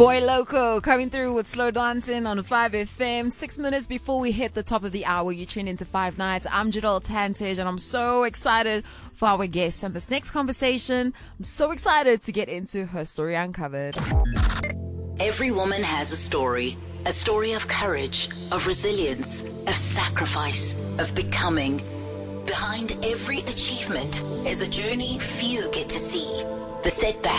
Boy Loco coming through with Slow Dancing on 5FM. 6 minutes before we hit the top of the hour, you tune into Five Nights. I'm Jadal Tantage, and I'm so excited for our guest and this next conversation. I'm so excited to get into her story uncovered. Every woman has a story of courage, of resilience, of sacrifice, of becoming. Behind every achievement is a journey few get to see. The setbacks,